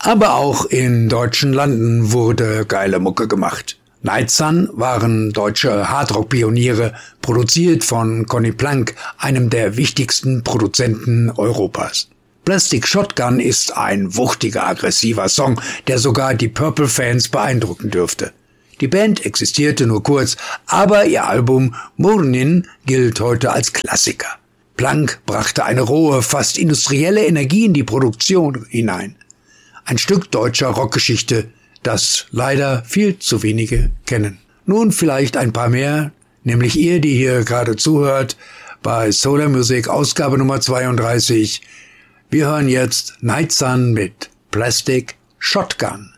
Aber auch in deutschen Landen wurde geile Mucke gemacht. Nightsun waren deutsche Hardrock-Pioniere, produziert von Conny Plank, einem der wichtigsten Produzenten Europas. Plastic Shotgun ist ein wuchtiger, aggressiver Song, der sogar die Purple-Fans beeindrucken dürfte. Die Band existierte nur kurz, aber ihr Album Murnin gilt heute als Klassiker. Plank brachte eine rohe, fast industrielle Energie in die Produktion hinein. Ein Stück deutscher Rockgeschichte, das leider viel zu wenige kennen. Nun vielleicht ein paar mehr, nämlich ihr, die hier gerade zuhört, bei Solar Music Ausgabe Nummer 32. Wir hören jetzt Nightsun mit Plastic Shotgun.